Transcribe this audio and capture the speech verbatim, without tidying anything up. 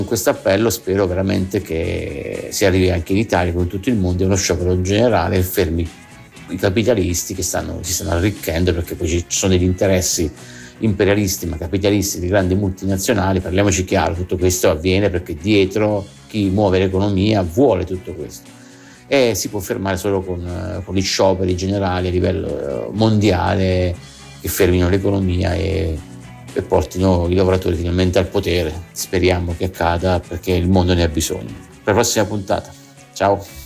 Con questo appello spero veramente che si arrivi anche in Italia, come in tutto il mondo, a uno sciopero generale e fermi i capitalisti che stanno, si stanno arricchendo, perché poi ci sono degli interessi imperialisti ma capitalisti di grandi multinazionali. Parliamoci chiaro, tutto questo avviene perché dietro chi muove l'economia vuole tutto questo, e si può fermare solo con, con gli scioperi generali a livello mondiale che fermino l'economia e, e portino i lavoratori finalmente al potere. Speriamo che accada, perché il mondo ne ha bisogno. Per la prossima puntata, ciao.